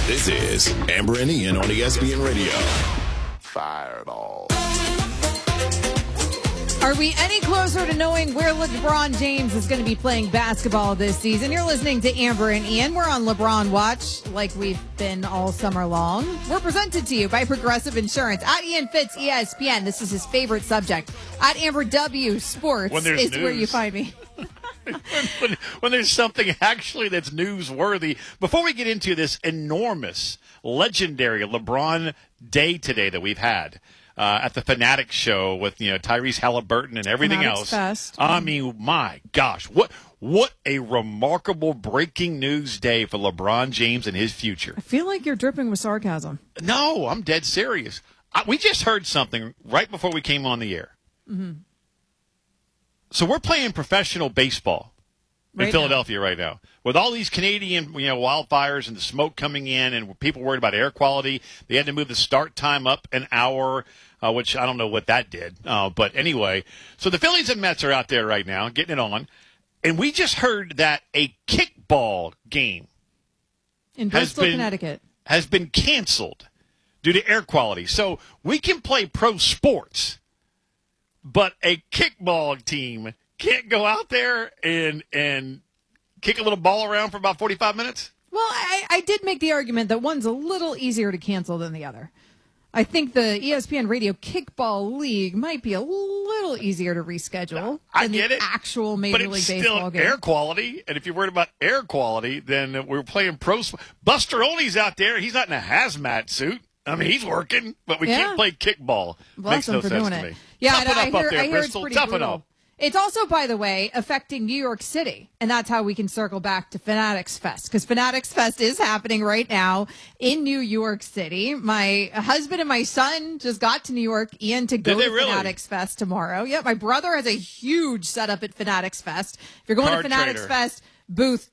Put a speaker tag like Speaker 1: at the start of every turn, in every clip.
Speaker 1: This is Amber and Ian on ESPN Radio.
Speaker 2: Fireball.
Speaker 3: Are we any closer to knowing where LeBron James is going to be playing basketball this season? You're listening to Amber and Ian. We're on LeBron Watch like we've been all summer long. We're presented to you by Progressive Insurance. At Ian Fitz, ESPN. This is his favorite subject. At Amber W. Sports is
Speaker 4: news.
Speaker 3: where you find me.
Speaker 4: when there's something actually that's newsworthy. Before we get into this enormous, legendary LeBron Day today that we've had at the Fanatics show with Tyrese Halliburton and everything
Speaker 3: Fanatics
Speaker 4: else.
Speaker 3: Fest.
Speaker 4: I mean, my gosh, what a remarkable breaking news day for LeBron James and his future.
Speaker 3: I feel like you're dripping with sarcasm.
Speaker 4: No, I'm dead serious. We just heard something right before we came on the air.
Speaker 3: Mm-hmm.
Speaker 4: So we're playing professional baseball in Philadelphia right now. With all these Canadian wildfires and the smoke coming in and people worried about air quality, they had to move the start time up an hour, which I don't know what that did. But anyway, so the Phillies and Mets are out there right now getting it on. And we just heard that a kickball game
Speaker 3: in Bristol, Connecticut
Speaker 4: has been canceled due to air quality. So we can play pro sports, but a kickball team can't go out there and kick a little ball around for about 45 minutes?
Speaker 3: Well, I did make the argument that one's a little easier to cancel than the other. I think the ESPN Radio Kickball League might be a little easier to reschedule than the actual Major League Baseball game.
Speaker 4: Air quality, and if you're worried about air quality, then we're playing pro. Buster Olney's out there. He's not in a hazmat suit. I mean, he's working, but we can't play kickball.
Speaker 3: Bless him for doing it. Yeah, I hear it's pretty brutal. It's also, by the way, affecting New York City, and that's how we can circle back to Fanatics Fest, because Fanatics Fest is happening right now in New York City. My husband and my son just got to New York, Ian, to go to Fanatics Fest tomorrow. Yeah, my brother has a huge setup at Fanatics Fest. If you're going to Fanatics Fest, booth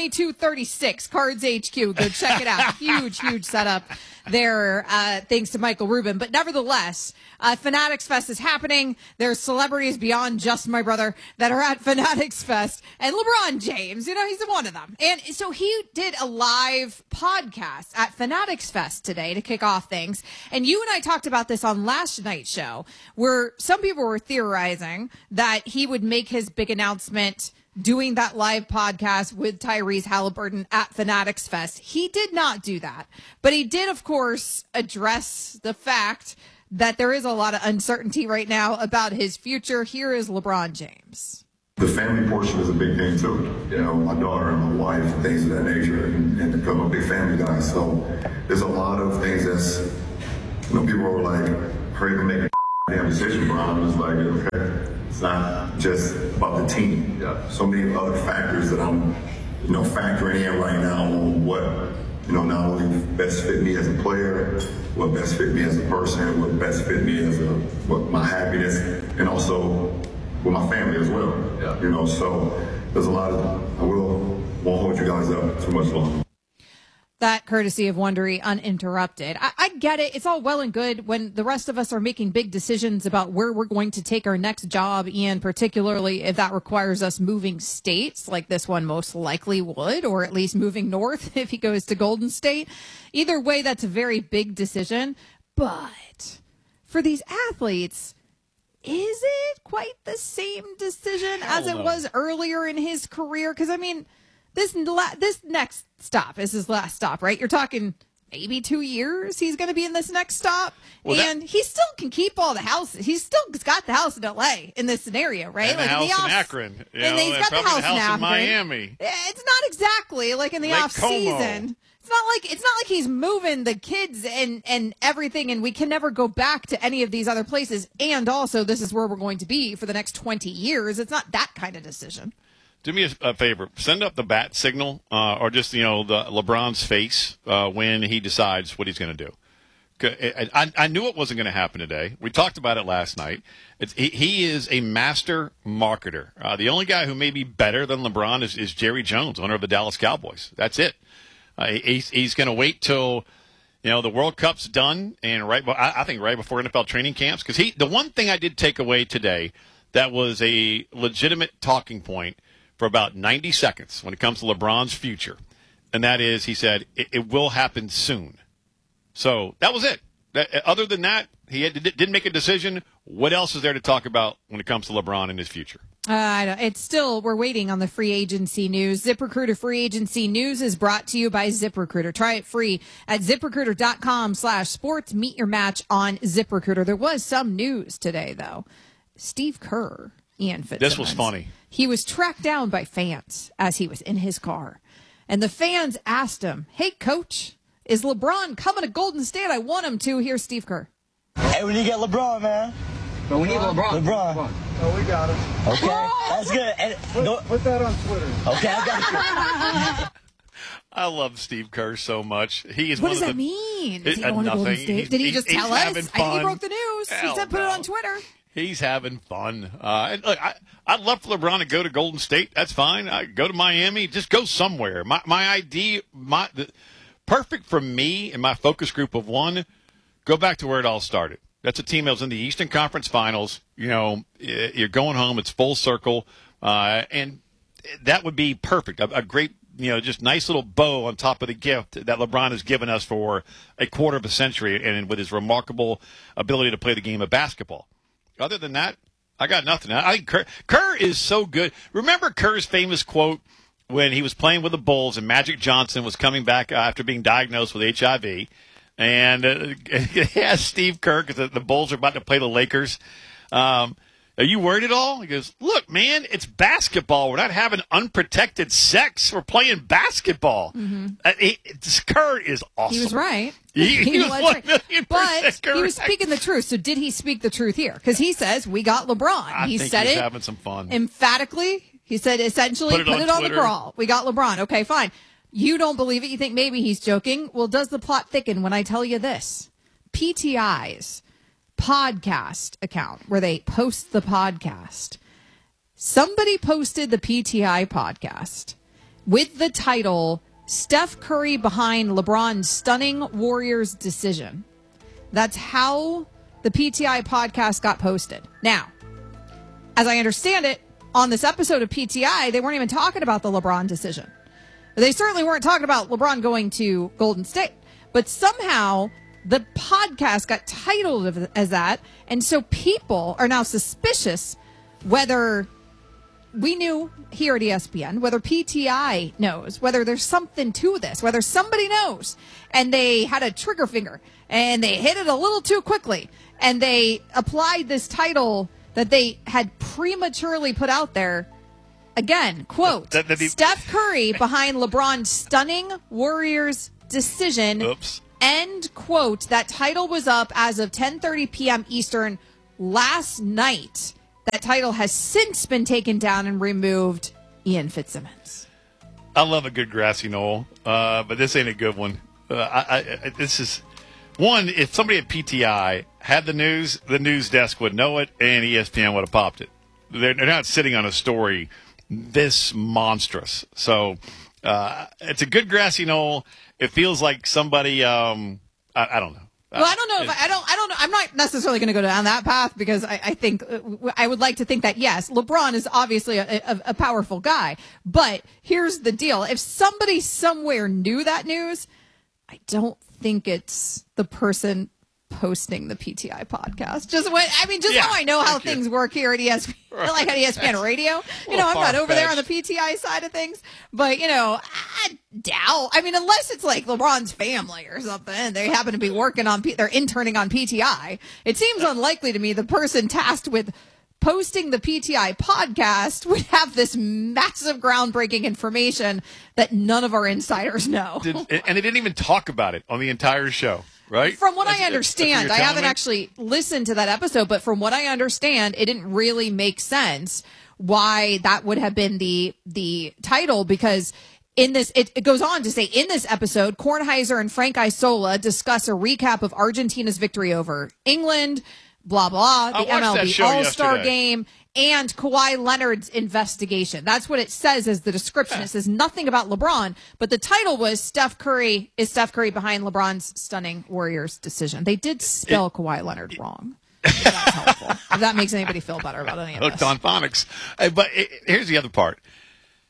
Speaker 3: 2236, Cards HQ. Go check it out. Huge setup there, thanks to Michael Rubin. But nevertheless, Fanatics Fest is happening. There's celebrities beyond just my brother that are at Fanatics Fest. And LeBron James, he's one of them. And so he did a live podcast at Fanatics Fest today to kick off things. And you and I talked about this on last night's show, where some people were theorizing that he would make his big announcement doing that live podcast with Tyrese Halliburton at Fanatics Fest. He did not do that. But he did, of course, address the fact that there is a lot of uncertainty right now about his future. Here is LeBron James.
Speaker 5: The family portion is a big thing, too. My daughter and my wife, and things of that nature, and become a big family guy. So there's a lot of things that's, people are like, hurry to make a damn decision, Brian. It's like, okay. It's not just about the team. So many other factors that I'm, factoring in right now on what, not only best fit me as a player, what best fit me as a person, what best fit me as what my happiness, and also with my family as well. So there's a lot of, won't hold you guys up too much longer.
Speaker 3: That courtesy of Wondery Uninterrupted. I get it. It's all well and good when the rest of us are making big decisions about where we're going to take our next job, Ian, particularly if that requires us moving states like this one most likely would, or at least moving north if he goes to Golden State. Either way, that's a very big decision. But for these athletes, is it quite the same decision as it was earlier in his career? Because, this next stop is his last stop, right? You're talking maybe 2 years he's going to be in this next stop. And he still can keep all the houses. He's still got the house in L.A. in this scenario, right?
Speaker 4: And the house in Akron.
Speaker 3: And he's got the house in Akron.
Speaker 4: In Miami.
Speaker 3: It's not exactly like in the off season. It's not like he's moving the kids and everything, and we can never go back to any of these other places. And also, this is where we're going to be for the next 20 years. It's not that kind of decision.
Speaker 4: Do me a favor. Send up the bat signal or just, the LeBron's face when he decides what he's going to do. I knew it wasn't going to happen today. We talked about it last night. He is a master marketer. The only guy who may be better than LeBron is Jerry Jones, owner of the Dallas Cowboys. That's it. He's going to wait till the World Cup's done and I think right before NFL training camps. Because the one thing I did take away today that was a legitimate talking point for about 90 seconds when it comes to LeBron's future and that is, he said, it will happen soon. So that was it. Other than that, he didn't make a decision. What else is there to talk about when it comes to LeBron and his future?
Speaker 3: It's still, we're waiting on the free agency news. ZipRecruiter free agency news is brought to you by ZipRecruiter. Try it free at ZipRecruiter.com/sports. Meet your match on ZipRecruiter. There was some news today, though. Steve Kerr, Ian Fitzsimmons.
Speaker 4: This was funny.
Speaker 3: He was tracked down by fans as he was in his car. And the fans asked him, hey, coach, is LeBron coming to Golden State? I want him to. Here's Steve Kerr.
Speaker 6: Hey, we need to get LeBron, man.
Speaker 7: But we need LeBron.
Speaker 6: Oh, we got him. Okay, that's good. And
Speaker 7: put that on Twitter.
Speaker 6: Okay, I got it.
Speaker 4: I love Steve Kerr so much. He is.
Speaker 3: What does that mean? Is he going to Golden State? Did he just tell us? I think he broke the news. He said put it on Twitter.
Speaker 4: He's having fun. And look, I'd love for LeBron to go to Golden State. That's fine. Go to Miami. Just go somewhere. My idea, perfect for me and my focus group of one, go back to where it all started. That's a team that was in the Eastern Conference Finals. You know, you're going home. It's full circle. And that would be perfect. A great, just nice little bow on top of the gift that LeBron has given us for a quarter of a century and with his remarkable ability to play the game of basketball. Other than that, I got nothing. I think Kerr is so good. Remember Kerr's famous quote when he was playing with the Bulls and Magic Johnson was coming back after being diagnosed with HIV? And he asked Steve Kerr, because the Bulls are about to play the Lakers, are you worried at all? He goes, look, man, it's basketball. We're not having unprotected sex. We're playing basketball. Mm-hmm. Kerr is awesome.
Speaker 3: He was right.
Speaker 4: He was right.
Speaker 3: But he was speaking the truth. So did he speak the truth here? Because he says, we got LeBron.
Speaker 4: I think
Speaker 3: said
Speaker 4: he's
Speaker 3: it
Speaker 4: having some fun.
Speaker 3: Emphatically. He said, essentially, put it on the crawl. We got LeBron. Okay, fine. You don't believe it. You think maybe he's joking. Well, does the plot thicken when I tell you this? PTI's podcast account, where they post the podcast, somebody posted the PTI podcast with the title, Steph Curry behind LeBron's stunning Warriors decision. That's how the PTI podcast got posted. Now, as I understand it, on this episode of PTI, they weren't even talking about the LeBron decision. They certainly weren't talking about LeBron going to Golden State. But somehow the podcast got titled as that. And so people are now suspicious whether we knew here at ESPN, whether PTI knows, whether there's something to this, whether somebody knows. And they had a trigger finger and they hit it a little too quickly. And they applied this title that they had prematurely put out there. Again, quote, Steph Curry behind LeBron's stunning Warriors decision.
Speaker 4: Oops.
Speaker 3: End quote. That title was up as of 10:30 p.m. Eastern last night. That title has since been taken down and removed. Ian Fitzsimmons.
Speaker 4: I love a good grassy knoll, but this ain't a good one. This is one. If somebody at PTI had the news desk would know it, and ESPN would have popped it. They're not sitting on a story this monstrous. So it's a good grassy knoll. It feels like somebody I don't know.
Speaker 3: Well, I don't know if I don't know. I'm not necessarily going to go down that path because I think I would like to think that, yes, LeBron is obviously a powerful guy. But here's the deal. If somebody somewhere knew that news, I don't think it's the person posting the PTI podcast. How I know how things work here at ESPN, like at ESPN Radio. I'm not over there on the PTI side of things, but I doubt. Unless it's like LeBron's family or something, they happen to be working on, they're interning on PTI. It seems unlikely to me the person tasked with posting the PTI podcast would have this massive groundbreaking information that none of our insiders know.
Speaker 4: And they didn't even talk about it on the entire show. Right?
Speaker 3: From what I understand, I haven't actually listened to that episode, but from what I understand, it didn't really make sense why that would have been the title, because in this, it goes on to say, in this episode, Kornheiser and Frank Isola discuss a recap of Argentina's victory over England, blah, blah, the MLB All-Star game, and Kawhi Leonard's investigation. That's what it says as the description. It says nothing about LeBron, but the title was Steph Curry behind LeBron's stunning Warriors decision. They did spell Kawhi Leonard wrong. That's helpful. If that makes anybody feel better about any of this.
Speaker 4: Hooked on phonics. But here's the other part.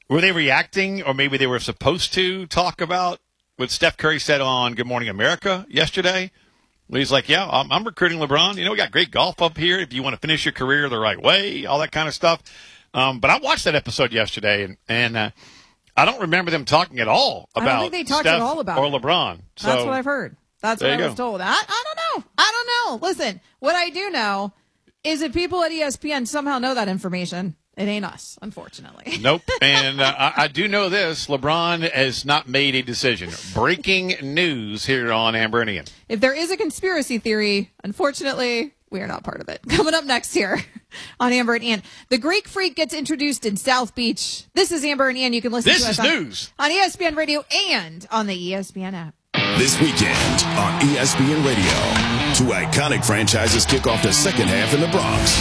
Speaker 4: Were they reacting, or maybe they were supposed to talk about what Steph Curry said on Good Morning America yesterday? He's like, yeah, I'm recruiting LeBron. We got great golf up here if you want to finish your career the right way, all that kind of stuff. But I watched that episode yesterday, and I don't remember them talking at all about
Speaker 3: I don't think they talked
Speaker 4: Steph
Speaker 3: at all about
Speaker 4: or
Speaker 3: it.
Speaker 4: LeBron. So,
Speaker 3: that's what I've heard. That's what I was told. I don't know. Listen, what I do know is that people at ESPN somehow know that information. It ain't us, unfortunately.
Speaker 4: Nope. And I do know this. LeBron has not made a decision. Breaking news here on Amber and Ian.
Speaker 3: If there is a conspiracy theory, unfortunately, we are not part of it. Coming up next here on Amber and Ian. The Greek Freak gets introduced in South Beach. This is Amber and Ian. You can listen to us on ESPN Radio and on the ESPN app.
Speaker 1: This weekend on ESPN Radio, two iconic franchises kick off the second half in the Bronx.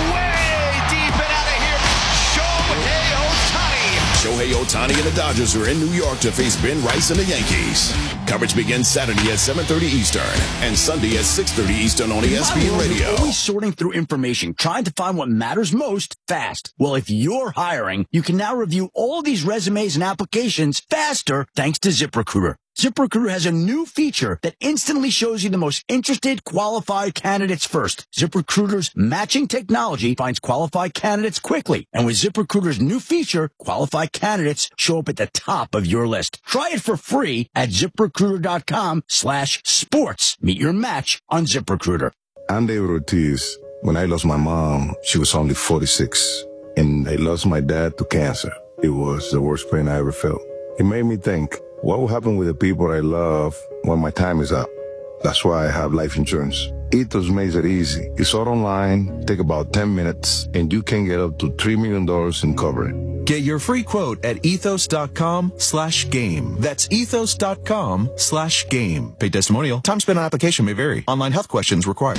Speaker 1: Shohei Ohtani and the Dodgers are in New York to face Ben Rice and the Yankees. Coverage begins Saturday at 7:30 Eastern and Sunday at 6:30 Eastern on ESPN Radio.
Speaker 8: Always sorting through information, trying to find what matters most fast. Well, if you're hiring, you can now review all these resumes and applications faster thanks to ZipRecruiter. ZipRecruiter has a new feature that instantly shows you the most interested, qualified candidates first. ZipRecruiter's matching technology finds qualified candidates quickly. And with ZipRecruiter's new feature, qualified candidates show up at the top of your list. Try it for free at ZipRecruiter.com/sports. Meet your match on ZipRecruiter.
Speaker 5: I'm David Ortiz. When I lost my mom, she was only 46. And I lost my dad to cancer. It was the worst pain I ever felt. It made me think, what will happen with the people I love when my time is up? That's why I have life insurance. Ethos makes it easy. It's all online, take about 10 minutes, and you can get up to $3 million in coverage.
Speaker 9: Get your free quote at ethos.com/game. That's ethos.com/game. Paid testimonial. Time spent on application may vary. Online health questions required.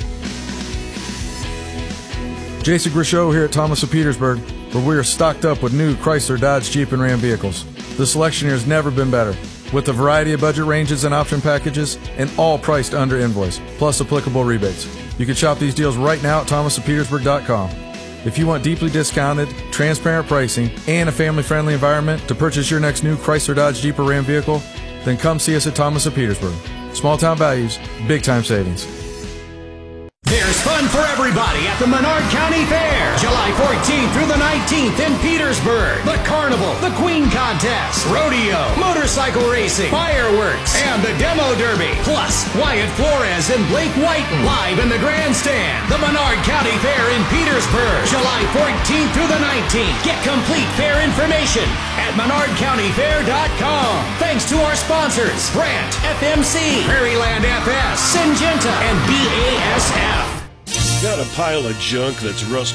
Speaker 10: Jason Grishow here at Thomas of Petersburg, where we are stocked up with new Chrysler, Dodge, Jeep, and Ram vehicles. The selection here has never been better, with a variety of budget ranges and option packages, and all priced under invoice, plus applicable rebates. You can shop these deals right now at thomasofpetersburg.com. If you want deeply discounted, transparent pricing, and a family-friendly environment to purchase your next new Chrysler, Dodge, Jeep, or Ram vehicle, then come see us at Thomas of Petersburg. Small-town values, big-time savings.
Speaker 11: There's fun for everybody at the Menard County Fair, July 14th through the 19th in Petersburg. The Carnival, the Queen Contest, Rodeo, motorcycle racing, fireworks, and the Demo Derby. Plus, Wyatt Flores and Blake Whiten live in the grandstand. The Menard County Fair in Petersburg, July 14th through the 19th. Get complete fair information at menardcountyfair.com. Thanks to our sponsors, Brandt, FMC, Prairieland FS, Syngenta, and BASF.
Speaker 12: Got a pile of junk that's rusted